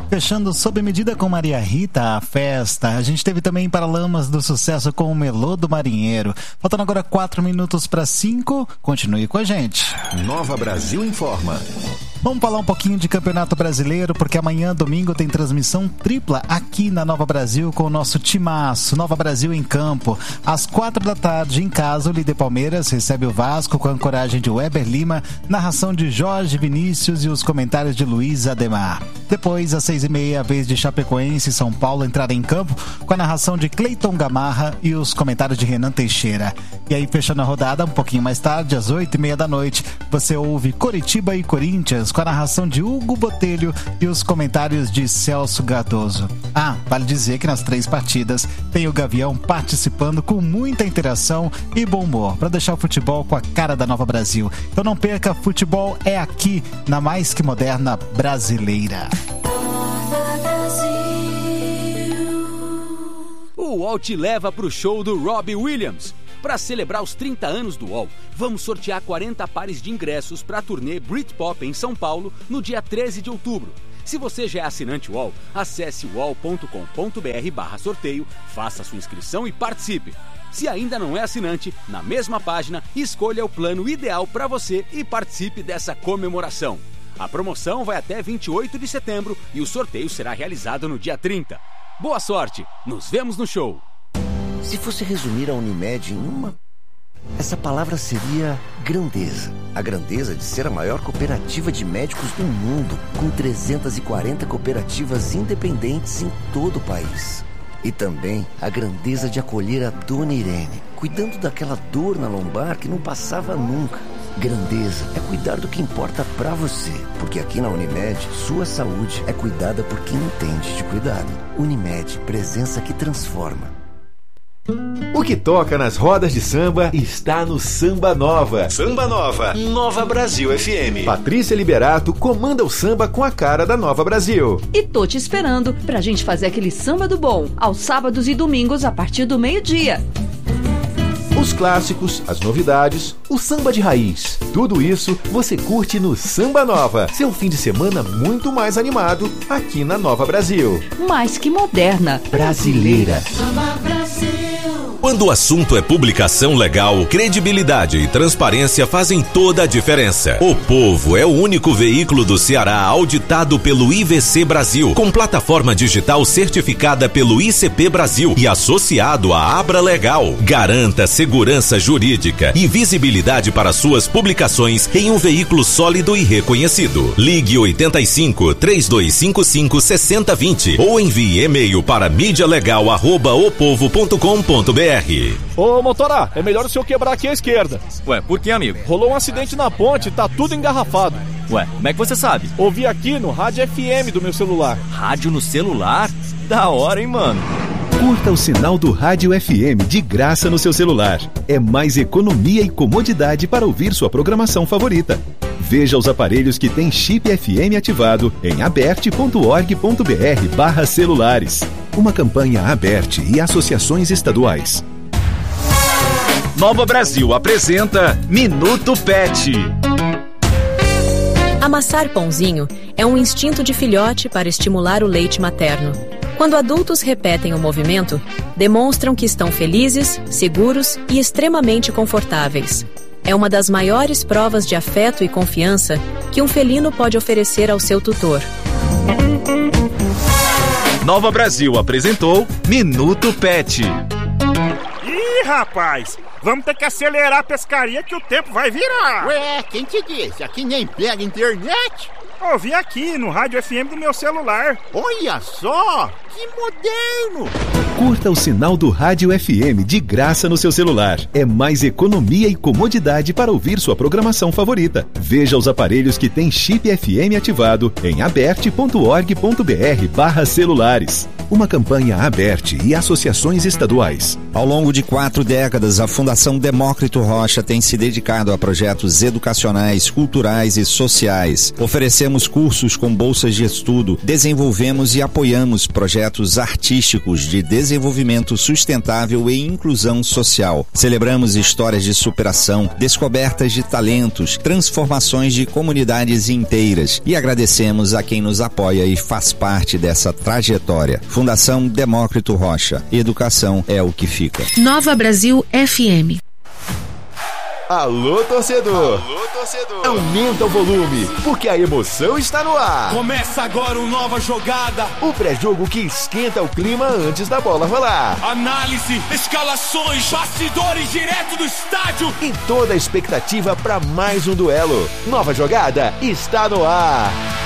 Fechando sob medida com Maria Rita, a festa. A gente teve também Paralamas do Sucesso com o Melô do Marinheiro. Faltando agora 4 minutos para 5. Continue com a gente. Nova Brasil informa. Vamos falar um pouquinho de Campeonato Brasileiro, porque amanhã, domingo, tem transmissão tripla aqui na Nova Brasil com o nosso timaço, Nova Brasil em campo. Às 4 da tarde, em casa, o líder Palmeiras recebe o Vasco com a ancoragem de Weber Lima, narração de Jorge Vinícius e os comentários de Luiz Ademar. Depois, às 6h30, a vez de Chapecoense e São Paulo entrar em campo com a narração de Cleiton Gamarra e os comentários de Renan Teixeira. E aí, fechando a rodada, um pouquinho mais tarde, às 8h30 da noite, você ouve Coritiba e Corinthians com a narração de Hugo Botelho e os comentários de Celso Cardoso. Vale dizer que nas 3 partidas tem o Gavião participando com muita interação e bom humor, para deixar o futebol com a cara da Nova Brasil. Então não perca, futebol é aqui, na mais que moderna brasileira. O UOL te leva pro show do Robbie Williams. Para celebrar os 30 anos do UOL, vamos sortear 40 pares de ingressos para a turnê Britpop em São Paulo no dia 13 de outubro. Se você já é assinante UOL, acesse uol.com.br/sorteio, faça sua inscrição e participe. Se ainda não é assinante, na mesma página, escolha o plano ideal para você e participe dessa comemoração. A promoção vai até 28 de setembro e o sorteio será realizado no dia 30. Boa sorte! Nos vemos no show! Se fosse resumir a Unimed em uma... essa palavra seria grandeza. A grandeza de ser a maior cooperativa de médicos do mundo, com 340 cooperativas independentes em todo o país. E também a grandeza de acolher a Dona Irene, cuidando daquela dor na lombar que não passava nunca. Grandeza é cuidar do que importa pra você, porque aqui na Unimed, sua saúde é cuidada por quem entende de cuidado. Unimed, presença que transforma. O que toca nas rodas de samba está no Samba Nova. Samba Nova, Nova Brasil FM. Patrícia Liberato comanda o samba com a cara da Nova Brasil. E tô te esperando pra gente fazer aquele samba do bom, aos sábados e domingos a partir do meio-dia. Os clássicos, as novidades, o samba de raiz. Tudo isso você curte no Samba Nova. Seu fim de semana muito mais animado aqui na Nova Brasil. Mais que moderna. Brasileira. Samba Brasil. Quando o assunto é publicação legal, credibilidade e transparência fazem toda a diferença. O Povo é o único veículo do Ceará auditado pelo IVC Brasil, com plataforma digital certificada pelo ICP Brasil e associado à Abra Legal. Garanta segurança jurídica e visibilidade para suas publicações em um veículo sólido e reconhecido. Ligue 85-3255-6020 ou envie e-mail para mídialegal@opovo.com.br. Ô, motora, é melhor o senhor quebrar aqui à esquerda. Ué, por que, amigo? Rolou um acidente na ponte, tá tudo engarrafado. Ué, como é que você sabe? Ouvi aqui no rádio FM do meu celular. Rádio no celular? Da hora, hein, mano? Curta o sinal do Rádio FM de graça no seu celular. É mais economia e comodidade para ouvir sua programação favorita. Veja os aparelhos que têm chip FM ativado em aberte.org.br/celulares. Uma campanha Aberte e associações estaduais. Nova Brasil apresenta Minuto Pet. Amassar pãozinho é um instinto de filhote para estimular o leite materno. Quando adultos repetem o movimento, demonstram que estão felizes, seguros e extremamente confortáveis. É uma das maiores provas de afeto e confiança que um felino pode oferecer ao seu tutor. Nova Brasil apresentou Minuto Pet. Ih, rapaz, vamos ter que acelerar a pescaria que o tempo vai virar. Ué, quem te disse? Aqui nem pega internet. Ouvi aqui no rádio FM do meu celular. Olha só, que moderno! Curta o sinal do Rádio FM de graça no seu celular. É mais economia e comodidade para ouvir sua programação favorita. Veja os aparelhos que têm chip FM ativado em aberte.org.br/celulares. uma campanha aberta e associações estaduais. Ao longo de 4 décadas, a Fundação Demócrito Rocha tem se dedicado a projetos educacionais, culturais e sociais. Oferecemos cursos com bolsas de estudo, desenvolvemos e apoiamos projetos artísticos de desenvolvimento sustentável e inclusão social. Celebramos histórias de superação, descobertas de talentos, transformações de comunidades inteiras e agradecemos a quem nos apoia e faz parte dessa trajetória. Fundação Demócrito Rocha. Educação é o que fica. Nova Brasil FM. Alô, torcedor! Alô, torcedor! Aumenta o volume, porque a emoção está no ar! Começa agora uma nova jogada! O pré-jogo que esquenta o clima antes da bola rolar. Análise, escalações, bastidores direto do estádio! E toda a expectativa para mais um duelo. Nova jogada está no ar!